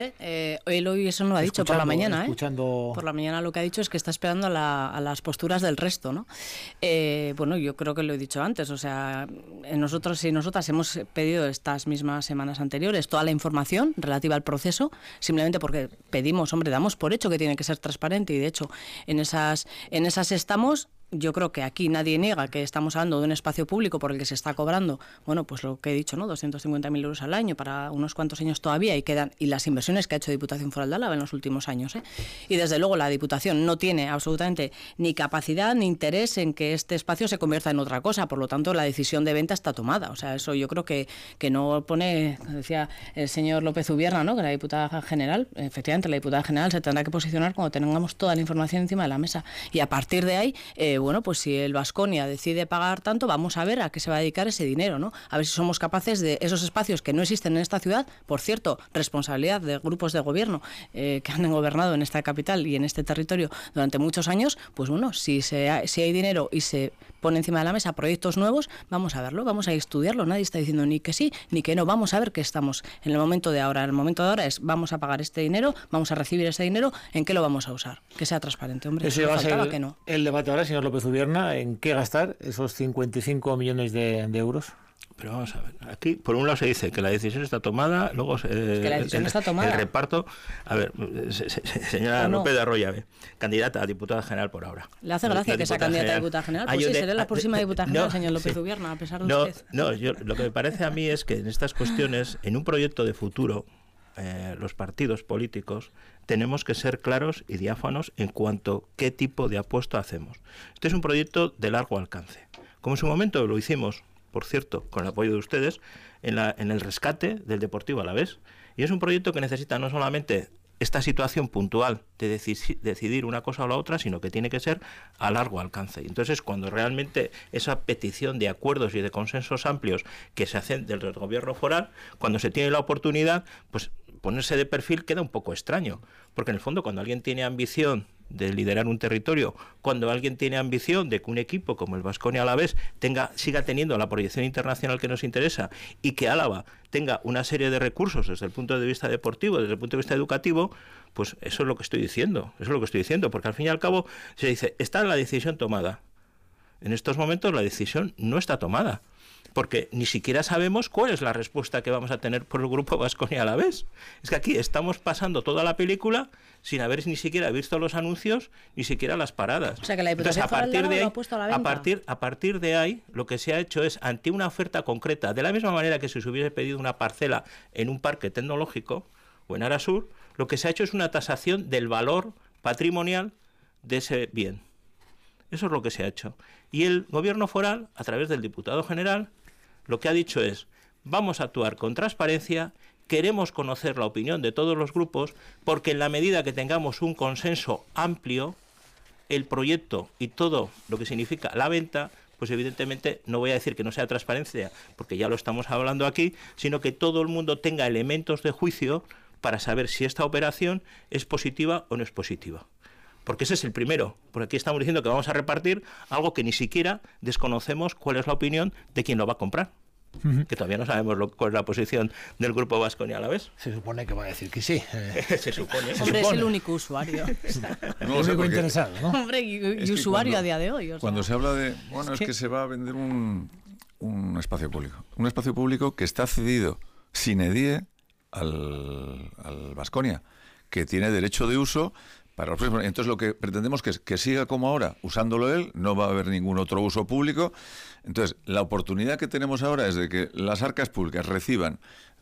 Él hoy eso no lo ha dicho por la mañana, escuchando... Por la mañana lo que ha dicho es que está esperando a las posturas del resto, ¿no? Bueno, yo creo que lo he dicho antes, o sea, nosotros y nosotras hemos pedido estas mismas semanas anteriores toda la información relativa al proceso, simplemente porque pedimos, hombre, damos por hecho que tiene que ser transparente y de hecho en esas estamos. Yo creo que aquí nadie niega que estamos hablando de un espacio público por el que se está cobrando, bueno, pues lo que he dicho, ¿no? 250.000 euros al año para unos cuantos años todavía y las inversiones que ha hecho Diputación Foral de Álava en los últimos años, ¿eh? Y desde luego la Diputación no tiene absolutamente ni capacidad ni interés en que este espacio se convierta en otra cosa, por lo tanto la decisión de venta está tomada, o sea, eso yo creo que no pone, decía el señor López Ubierna, ¿no? Que la diputada general, efectivamente la diputada general se tendrá que posicionar cuando tengamos toda la información encima de la mesa y a partir de ahí, bueno, pues si el Baskonia decide pagar tanto, vamos a ver a qué se va a dedicar ese dinero, ¿no? A ver si somos capaces de esos espacios que no existen en esta ciudad, por cierto, responsabilidad de grupos de gobierno que han gobernado en esta capital y en este territorio durante muchos años, pues bueno, si hay dinero y se pone encima de la mesa proyectos nuevos, vamos a verlo, vamos a estudiarlo, nadie está diciendo ni que sí ni que no, vamos a ver que estamos en el momento de ahora. El momento de ahora es, vamos a pagar este dinero, vamos a recibir ese dinero, ¿en qué lo vamos a usar? Que sea transparente, hombre. Ese va a ser que no. el debate ahora, señor López Ubierna, ¿en qué gastar esos 55 millones de euros? Pero vamos a ver, aquí por un lado se dice que la decisión está tomada, luego es que la decisión está tomada. El reparto, a ver, señora López de Arroyave, candidata a diputada general por ahora. ¿Le hace gracia que sea candidata a diputada general? Pues sí, seré la próxima diputada general, señor López Ubierna, a pesar de usted. No, lo que me parece a mí es que en estas cuestiones, en un proyecto de futuro, los partidos políticos tenemos que ser claros y diáfanos en cuanto a qué tipo de apuesta hacemos. Este es un proyecto de largo alcance. Como en su momento lo hicimos, por cierto, con el apoyo de ustedes, en el rescate del Deportivo Alavés. Y es un proyecto que necesita no solamente esta situación puntual de decidir una cosa o la otra, sino que tiene que ser a largo alcance. Y entonces, cuando realmente esa petición de acuerdos y de consensos amplios que se hacen del gobierno foral, cuando se tiene la oportunidad, pues ponerse de perfil queda un poco extraño. Porque en el fondo, cuando alguien tiene ambición de liderar un territorio, cuando alguien tiene ambición de que un equipo como el Baskonia Alavés siga teniendo la proyección internacional que nos interesa y que Álava tenga una serie de recursos desde el punto de vista deportivo, desde el punto de vista educativo, pues eso es lo que estoy diciendo, porque al fin y al cabo se dice, está la decisión tomada. En estos momentos la decisión no está tomada, porque ni siquiera sabemos cuál es la respuesta que vamos a tener por el grupo Baskonia Alavés. Es que aquí estamos pasando toda la película sin haber ni siquiera visto los anuncios, ni siquiera las paradas. O sea que la Diputación Foral de Álava lo ha puesto a la venta. A partir de ahí, lo que se ha hecho es, ante una oferta concreta, de la misma manera que si se hubiese pedido una parcela en un parque tecnológico o en Arasur, lo que se ha hecho es una tasación del valor patrimonial de ese bien. Eso es lo que se ha hecho. Y el gobierno foral, a través del diputado general, lo que ha dicho es, vamos a actuar con transparencia, queremos conocer la opinión de todos los grupos, porque en la medida que tengamos un consenso amplio, el proyecto y todo lo que significa la venta, pues evidentemente no voy a decir que no sea transparencia, porque ya lo estamos hablando aquí, sino que todo el mundo tenga elementos de juicio para saber si esta operación es positiva o no es positiva. Porque ese es el primero, porque aquí estamos diciendo que vamos a repartir algo que ni siquiera desconocemos cuál es la opinión de quien lo va a comprar. Que todavía no sabemos cuál es la posición del grupo Baskonia Alavés. Se supone que va a decir que sí. Se supone. Hombre, es el único usuario. No, el único interesado, ¿no? Hombre, y usuario a día de hoy. Cuando se habla de... Bueno, es que se va a vender un espacio público. Un espacio público que está cedido sine die al Baskonia, que tiene derecho de uso para los próximos. Entonces lo que pretendemos es que siga como ahora, usándolo él, no va a haber ningún otro uso público. Entonces, la oportunidad que tenemos ahora es de que las arcas públicas reciban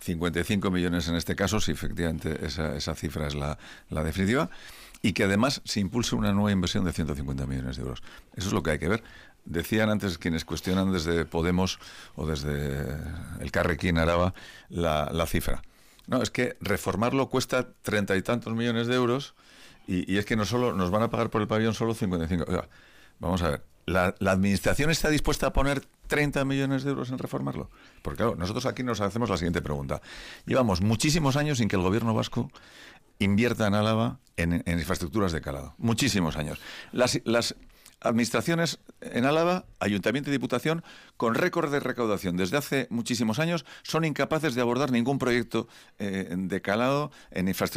55 millones en este caso, si efectivamente esa cifra es la definitiva, y que además se impulse una nueva inversión de 150 millones de euros. Eso es lo que hay que ver. Decían antes quienes cuestionan desde Podemos o desde el Carrequín Araba la cifra. No, es que reformarlo cuesta 30 y tantos millones de euros y es que no solo nos van a pagar por el pabellón solo 55. O sea, vamos a ver, ¿la administración está dispuesta a poner 30 millones de euros en reformarlo? Porque claro, nosotros aquí nos hacemos la siguiente pregunta. Llevamos muchísimos años sin que el gobierno vasco invierta en Álava en infraestructuras de calado. Muchísimos años. Las administraciones en Álava, Ayuntamiento y Diputación, con récord de recaudación desde hace muchísimos años, son incapaces de abordar ningún proyecto de calado en infraestructuras